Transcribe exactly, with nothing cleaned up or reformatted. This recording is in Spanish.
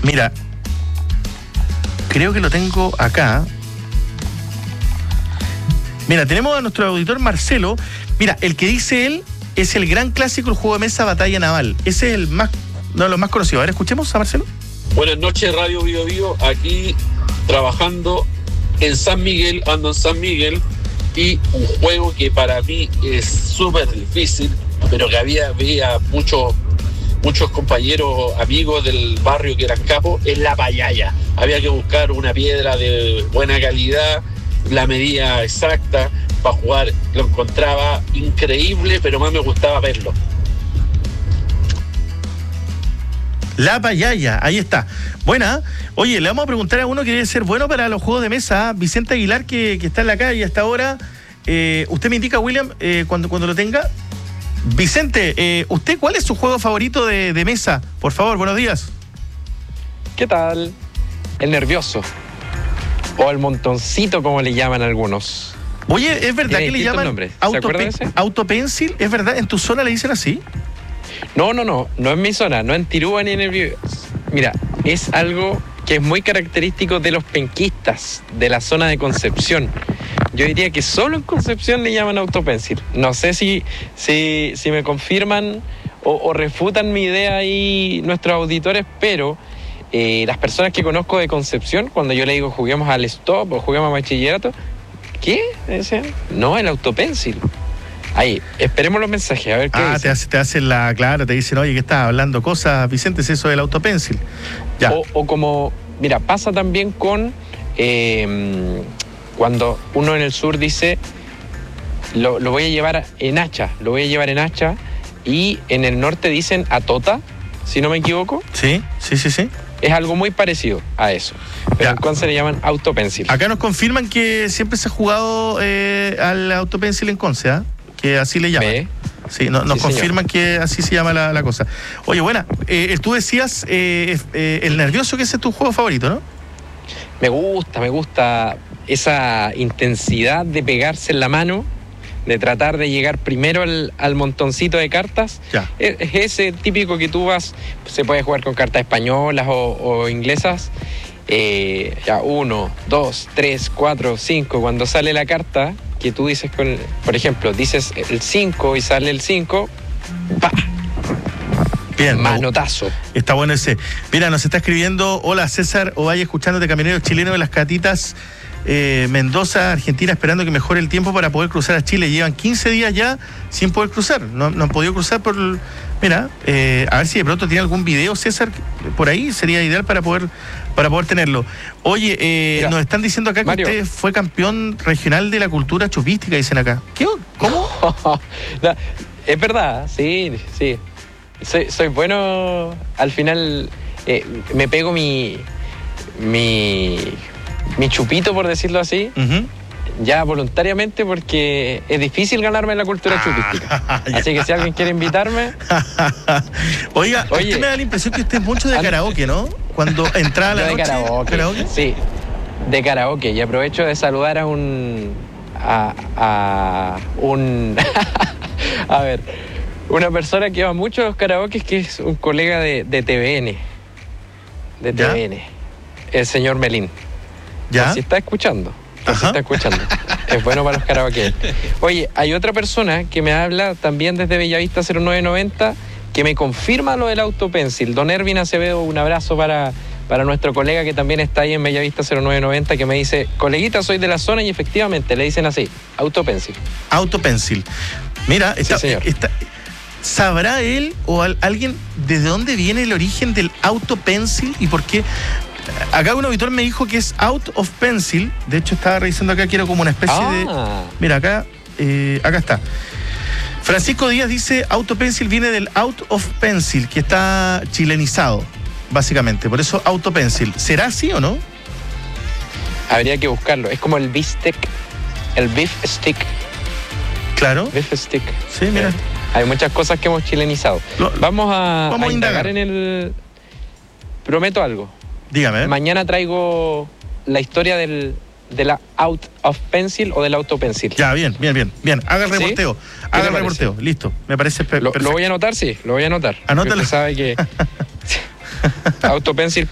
Mira, creo que lo tengo acá. Mira, tenemos a nuestro auditor Marcelo. Mira, el que dice él es el gran clásico, el juego de mesa Batalla Naval. Ese es el más, uno de los más conocidos. A ver, escuchemos a Marcelo. Buenas noches, Radio Bio Bio. Aquí trabajando en San Miguel, ando en San Miguel. Y un juego que para mí es súper difícil, pero que había, había muchos muchos compañeros, amigos del barrio que eran capos, es la payaya. Había que buscar una piedra de buena calidad, la medida exacta para jugar. Lo encontraba increíble, pero más me gustaba verlo. La payaya, ahí está. Buena. Oye, le vamos a preguntar a uno que debe ser bueno para los juegos de mesa, Vicente Aguilar, que, que está en la calle hasta ahora. Eh, usted me indica, William, eh, cuando, cuando lo tenga. Vicente, eh, ¿usted cuál es su juego favorito de, de mesa? Por favor, buenos días. ¿Qué tal? El nervioso. O el montoncito, como le llaman algunos. Oye, ¿es verdad que le llaman autope- autopencil? ¿Es verdad? ¿En tu zona le dicen así? No, no, no. No en mi zona, no en Tirúa ni en el Biobío. Mira, es algo que es muy característico de los penquistas de la zona de Concepción. Yo diría que solo en Concepción le llaman autopencil. No sé si, si, si me confirman o, o refutan mi idea ahí nuestros auditores, pero eh, las personas que conozco de Concepción, cuando yo le digo juguemos al stop o juguemos a bachillerato, ¿qué? Dicen, no, el autopencil. Ahí, esperemos los mensajes, a ver qué Ah, dicen. te, hace, te hacen la... Claro, te dicen, oye, ¿qué estás hablando cosas, Vicente? Es eso del autopencil. Ya. O, o como, mira, pasa también con... Eh, cuando uno en el sur dice, lo, lo voy a llevar en hacha, lo voy a llevar en hacha, y en el norte dicen atota, si no me equivoco. Sí, sí, sí, sí. Es algo muy parecido a eso. Pero Ya. en Conce le llaman autopencil. Acá nos confirman que siempre se ha jugado eh, al autopencil en Conce, ¿ah? Que así le llaman. ¿Ve? Sí, no, nos Sí, confirman que así se llama la, la cosa. Oye, buena, eh, tú decías eh, eh, el nervioso, que ese es tu juego favorito, ¿no? Me gusta, me gusta esa intensidad de pegarse en la mano, de tratar de llegar primero al, al montoncito de cartas. Ya. Es, es ese típico que tú vas, se puede jugar con cartas españolas o, o inglesas. Eh, ya, uno, dos, tres, cuatro, cinco. Cuando sale la carta que tú dices, con, por ejemplo, dices el cinco y sale el cinco, ¡pa! Bien. Manotazo. Está bueno ese. Mira, nos está escribiendo, hola César Ovalle, escuchándote, camioneros chilenos de las Catitas, eh, Mendoza, Argentina, esperando que mejore el tiempo para poder cruzar a Chile. Llevan quince días ya sin poder cruzar, no, no han podido cruzar por... Mira, eh, a ver si de pronto tiene algún video, César, por ahí, sería ideal para poder para poder tenerlo. Oye, eh, Mira, nos están diciendo acá que Mario, usted fue campeón regional de la cultura chupística, dicen acá. ¿Qué? ¿Cómo? No, es verdad, sí, sí. Soy, soy bueno, al final eh, me pego mi, mi, mi chupito, por decirlo así, Uh-huh. ya voluntariamente, porque es difícil ganarme la cultura chupística. Ah, ya. Así que si alguien quiere invitarme... Oiga, Oye, usted me da la impresión que usted es mucho de karaoke, ¿no? Cuando entraba a la yo de noche... karaoke, ¿Karaoke? sí, de karaoke. Y aprovecho de saludar a un... a, a un... a ver, una persona que va mucho a los karaokes, que es un colega de, de T V N. De ¿Ya? T V N. El señor Melín. ¿Ya? Si está escuchando. Si Ajá. está escuchando. Es bueno para los karaoke. Oye, hay otra persona que me habla también desde Bellavista cero nueve noventa, que me confirma lo del autopencil. Don Ervin Acevedo, un abrazo para, para nuestro colega que también está ahí en Bellavista cero nueve noventa, que me dice, coleguita, soy de la zona, y efectivamente le dicen así, autopencil. Autopencil. Mira, está, Sí, señor. está- ¿sabrá él o al- alguien desde dónde viene el origen del autopencil y por qué? Acá un auditor me dijo que es out of pencil. De hecho, estaba revisando acá, quiero como una especie de... Ah, Mira, acá, eh, acá está. Francisco Díaz dice, autopencil viene del out of pencil, que está chilenizado, básicamente. Por eso autopencil. ¿Será así o no? habría que buscarlo. Es como el bistec, el beef stick. Claro. Beef stick. Sí, mira. Eh, hay muchas cosas que hemos chilenizado. Lo- Vamos a, vamos a a indagar. indagar en el... Prometo algo. Dígame. Mañana traigo la historia del, de la out of pencil o del autopencil. Ya, bien, bien, bien. Bien, haga el ¿Sí? reporteo. ¿Qué Haga te el parece? reporteo. Listo. Me parece pe- Lo, perfecto. lo voy a anotar, sí, lo voy a anotar. Anótalo. Porque usted sabe que autopencil